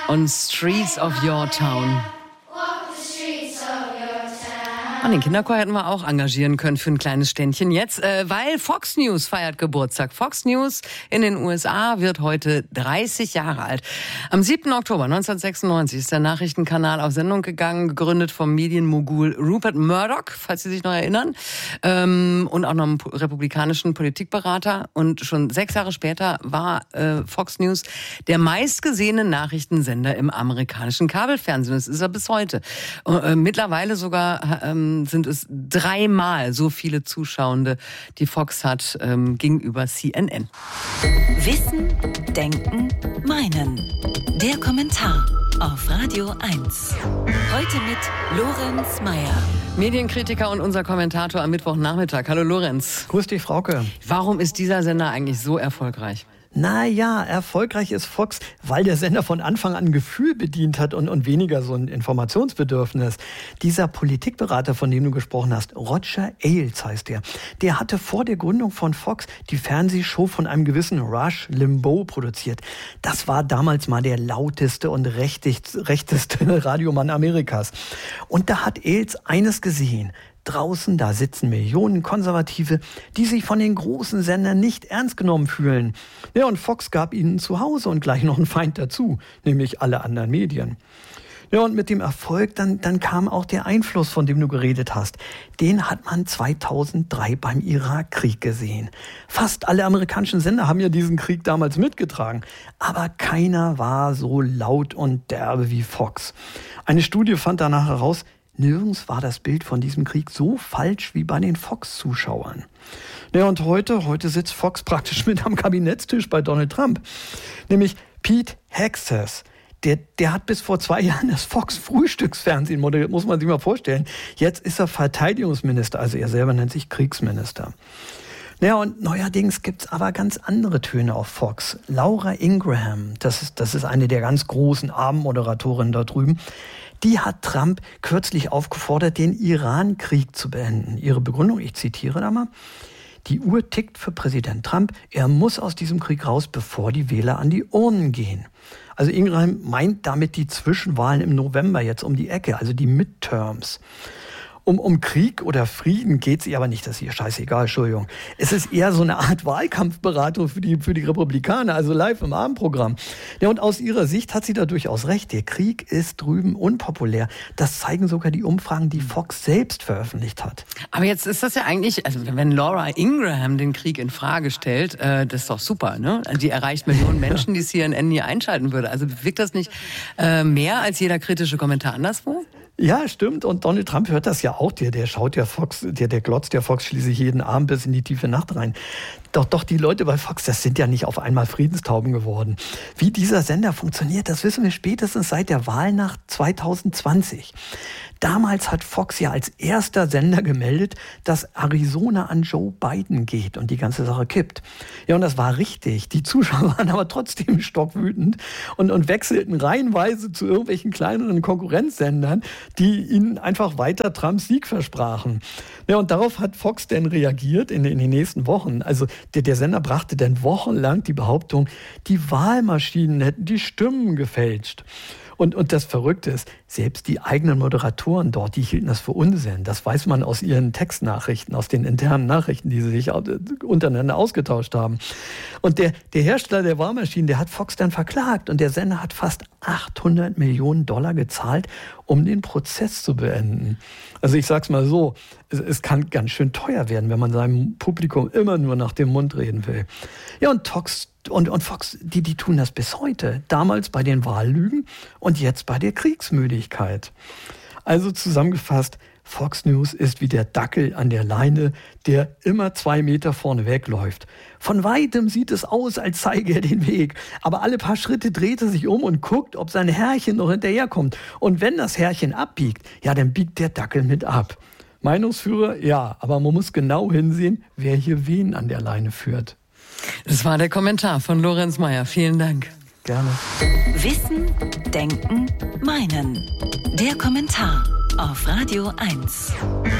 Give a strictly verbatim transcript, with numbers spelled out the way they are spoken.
und Streets of Your Town. Und den Kinderchor hätten wir auch engagieren können für ein kleines Ständchen jetzt, äh, weil Fox News feiert Geburtstag. Fox News in den U S A wird heute dreißig Jahre alt. Am siebten Oktober neunzehnhundertsechsundneunzig ist der Nachrichtenkanal auf Sendung gegangen, gegründet vom Medienmogul Rupert Murdoch, falls Sie sich noch erinnern, ähm, und auch noch einem republikanischen Politikberater. Und schon sechs Jahre später war äh, Fox News der meistgesehene Nachrichtensender im amerikanischen Kabelfernsehen. Das ist er bis heute. Äh, mittlerweile sogar ähm, sind es dreimal so viele Zuschauende, die Fox hat, ähm, gegenüber C N N. Wissen, Denken, Meinen. Der Kommentar auf Radio eins. Heute mit Lorenz Meyer. Medienkritiker und unser Kommentator am Mittwochnachmittag. Hallo Lorenz. Grüß dich, Frauke. Warum ist dieser Sender eigentlich so erfolgreich? Naja, erfolgreich ist Fox, weil der Sender von Anfang an ein Gefühl bedient hat und, und weniger so ein Informationsbedürfnis. Dieser Politikberater, von dem du gesprochen hast, Roger Ailes heißt der, der hatte vor der Gründung von Fox die Fernsehshow von einem gewissen Rush Limbaugh produziert. Das war damals mal der lauteste und rechtest, rechteste Radiomann Amerikas. Und da hat Ailes eines gesehen: Draußen, da sitzen Millionen Konservative, die sich von den großen Sendern nicht ernst genommen fühlen. Ja, und Fox gab ihnen zu Hause und gleich noch einen Feind dazu, nämlich alle anderen Medien. Ja, und mit dem Erfolg, dann, dann kam auch der Einfluss, von dem du geredet hast. Den hat man zweitausenddrei beim Irakkrieg gesehen. Fast alle amerikanischen Sender haben ja diesen Krieg damals mitgetragen. Aber keiner war so laut und derbe wie Fox. Eine Studie fand danach heraus, nirgends war das Bild von diesem Krieg so falsch wie bei den Fox-Zuschauern. Ja, und heute, heute sitzt Fox praktisch mit am Kabinettstisch bei Donald Trump. Nämlich Pete Hegseth. Der, der hat bis vor zwei Jahren das Fox-Frühstücksfernsehen moderiert, muss man sich mal vorstellen. Jetzt ist er Verteidigungsminister, also er selber nennt sich Kriegsminister. Naja, und neuerdings gibt's aber ganz andere Töne auf Fox. Laura Ingraham, das ist, das ist eine der ganz großen Abendmoderatorinnen da drüben, die hat Trump kürzlich aufgefordert, den Iran-Krieg zu beenden. Ihre Begründung, ich zitiere da mal: Die Uhr tickt für Präsident Trump. Er muss aus diesem Krieg raus, bevor die Wähler an die Urnen gehen. Also Ingraham meint damit die Zwischenwahlen im November jetzt um die Ecke, also die Midterms. Um, um Krieg oder Frieden geht's ihr aber nicht, das ist ihr scheißegal, Entschuldigung. Es ist eher so eine Art Wahlkampfberatung für die, für die Republikaner, also live im Abendprogramm. Ja, und aus ihrer Sicht hat sie da durchaus recht. Der Krieg ist drüben unpopulär. Das zeigen sogar die Umfragen, die Fox selbst veröffentlicht hat. Aber jetzt ist das ja eigentlich, also wenn Laura Ingraham den Krieg in Frage stellt, äh, das ist doch super, ne? Die erreicht Millionen Menschen, die C N N nie einschalten würde. Also wirkt das nicht äh, mehr als jeder kritische Kommentar anderswo? Ja, stimmt. Und Donald Trump hört das ja auch. Der, der schaut ja Fox, der, der glotzt ja Fox schließlich jeden Abend bis in die tiefe Nacht rein. Doch, doch die Leute bei Fox, das sind ja nicht auf einmal Friedenstauben geworden. Wie dieser Sender funktioniert, das wissen wir spätestens seit der Wahlnacht zweitausendzwanzig. Damals hat Fox ja als erster Sender gemeldet, dass Arizona an Joe Biden geht und die ganze Sache kippt. Ja, und das war richtig. Die Zuschauer waren aber trotzdem stockwütend und, und wechselten reihenweise zu irgendwelchen kleineren Konkurrenzsendern, die ihnen einfach weiter Trumps Sieg versprachen. Ja, und darauf hat Fox dann reagiert in, in den nächsten Wochen. Also der, der Sender brachte dann wochenlang die Behauptung, die Wahlmaschinen hätten die Stimmen gefälscht. Und, und das Verrückte ist, selbst die eigenen Moderatoren dort, die hielten das für Unsinn. Das weiß man aus ihren Textnachrichten, aus den internen Nachrichten, die sie sich untereinander ausgetauscht haben. Und der, der Hersteller der Wahlmaschinen, der hat Fox dann verklagt. Und der Sender hat fast achthundert Millionen Dollar gezahlt, um den Prozess zu beenden. Also ich sag's mal so, es, es kann ganz schön teuer werden, wenn man seinem Publikum immer nur nach dem Mund reden will. Ja, und Fox Und, und Fox, die, die tun das bis heute. Damals bei den Wahllügen und jetzt bei der Kriegsmüdigkeit. Also zusammengefasst, Fox News ist wie der Dackel an der Leine, der immer zwei Meter vorne wegläuft. Von weitem sieht es aus, als zeige er den Weg. Aber alle paar Schritte dreht er sich um und guckt, ob sein Herrchen noch hinterherkommt. Und wenn das Herrchen abbiegt, ja, dann biegt der Dackel mit ab. Meinungsführer, ja, aber man muss genau hinsehen, wer hier wen an der Leine führt. Das war der Kommentar von Lorenz Meyer. Vielen Dank. Gerne. Wissen, Denken, Meinen. Der Kommentar auf Radio eins.